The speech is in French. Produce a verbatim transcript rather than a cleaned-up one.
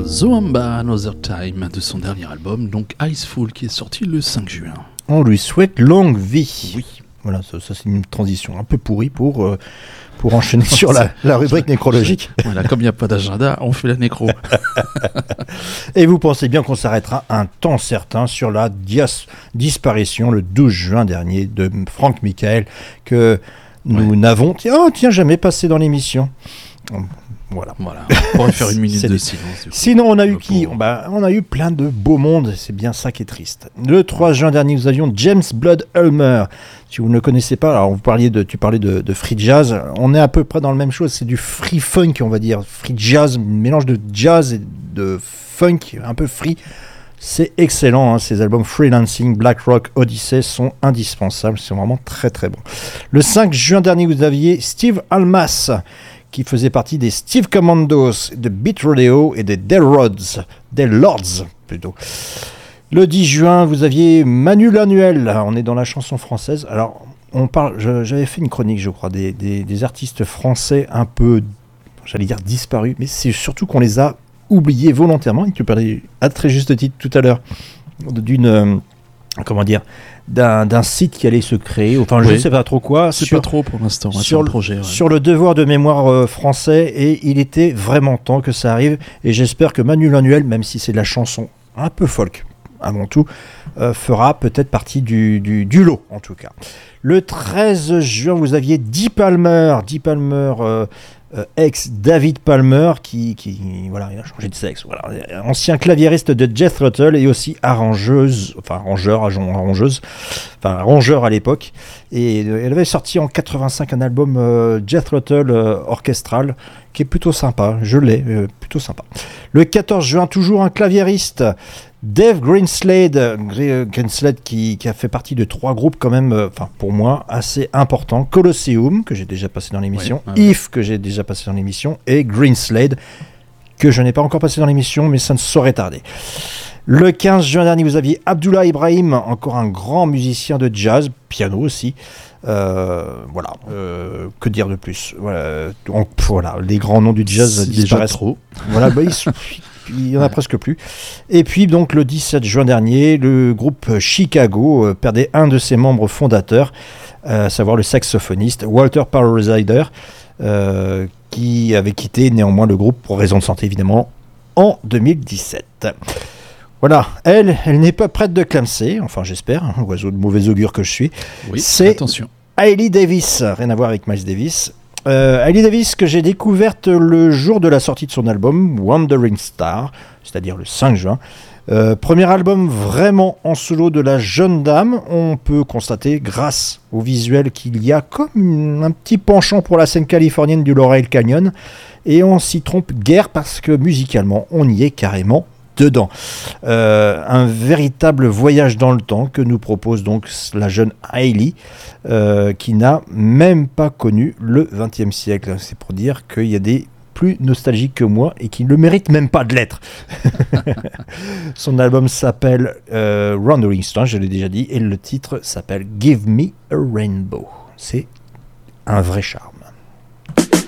Zoamba Another Time de son dernier album, donc Iceful, qui est sorti le cinq juin. On lui souhaite longue vie. Oui. Voilà, ça, ça c'est une transition un peu pourrie pour, euh, pour enchaîner sur la, la rubrique nécrologique. Voilà, comme il n'y a pas d'agenda, on fait la nécro. Et vous pensez bien qu'on s'arrêtera un temps certain sur la dias- disparition le douze juin dernier de Frank Michael, que nous ouais. n'avons tiens, oh, tiens, jamais passé dans l'émission. Voilà. Voilà. On pourrait faire une minute de silence. Sinon, on a eu qui bah, on a eu plein de beaux mondes, c'est bien ça qui est triste. Le trois juin dernier, nous avions James Blood Ulmer. Si vous ne le connaissez pas, alors vous parliez de, tu parlais de, de free jazz, on est à peu près dans la même chose, c'est du free funk, on va dire. Free jazz, un mélange de jazz et de funk, un peu free. C'est excellent, hein, ces albums Freelancing, Black Rock, Odyssey sont indispensables, c'est vraiment très très bon. Le cinq juin dernier, vous aviez Steve Almas, qui faisait partie des Steve Commandos, de Beat Rodeo et des Del Rods, Del Lords plutôt. Le dix juin, vous aviez Manu Lanuel, on est dans la chanson française. Alors, on parle, je, j'avais fait une chronique, je crois, des, des, des artistes français un peu, j'allais dire disparus, mais c'est surtout qu'on les a oubliés volontairement. Et tu parlais à très juste titre tout à l'heure d'une, euh, comment dire, D'un, d'un site qui allait se créer, enfin je ne oui. sais pas trop quoi. C'est sur, pas trop pour l'instant, hein, sur, le projet, ouais. sur le devoir de mémoire euh, français, et il était vraiment temps que ça arrive, et j'espère que Manu Lanuel, même si c'est de la chanson un peu folk avant tout, euh, fera peut-être partie du, du, du lot en tout cas. Le treize juin, vous aviez Dee Palmer, Dee Palmer euh, euh, ex David Palmer, qui, qui voilà, il a changé de sexe, voilà, ancien claviériste de Jethro Tull et aussi arrangeuse, enfin arrangeur, arrangeuse, enfin arrangeur à l'époque. Et elle avait sorti en quatre-vingt-cinq un album euh, Jethro Tull euh, orchestral qui est plutôt sympa, je l'ai, euh, plutôt sympa. Le quatorze juin, toujours un claviériste, Dave Greenslade, Greenslade qui, qui a fait partie de trois groupes quand même, enfin euh, pour moi, assez importants. Colosseum, que j'ai déjà passé dans l'émission, ouais, ouais. If, que j'ai déjà passé dans l'émission, et Greenslade, que je n'ai pas encore passé dans l'émission, mais ça ne saurait tarder. Le quinze juin dernier, vous aviez Abdullah Ibrahim, encore un grand musicien de jazz, piano aussi. Euh, voilà, euh, que dire de plus, voilà, donc, voilà, les grands noms du jazz c'est disparaissent. Déjà trop. Voilà, bah, ils sont... il y en a ouais. presque plus. Et puis donc le dix-sept juin dernier, le groupe Chicago euh, perdait un de ses membres fondateurs, euh, à savoir le saxophoniste Walter Powers-Ryder, euh, qui avait quitté néanmoins le groupe pour raison de santé évidemment en deux mille dix-sept. Voilà, elle, elle n'est pas prête de clamser, enfin j'espère, hein, oiseau de mauvais augure que je suis. Oui, c'est attention. Hailey Davis, rien à voir avec Miles Davis. Euh, Hailey Davis, que j'ai découverte le jour de la sortie de son album Wandering Star, c'est-à-dire le cinq juin. Euh, premier album vraiment en solo de la jeune dame. On peut constater, grâce au visuel, qu'il y a comme une, un petit penchant pour la scène californienne du Laurel Canyon. Et on s'y trompe guère parce que musicalement, on y est carrément dedans. Euh, un véritable voyage dans le temps que nous propose donc la jeune Hailey, euh, qui n'a même pas connu le vingtième siècle. C'est pour dire qu'il y a des plus nostalgiques que moi et qui ne le méritent même pas de l'être. Son album s'appelle euh, Wandering Star, je l'ai déjà dit, et le titre s'appelle Give Me a Rainbow. C'est un vrai charme.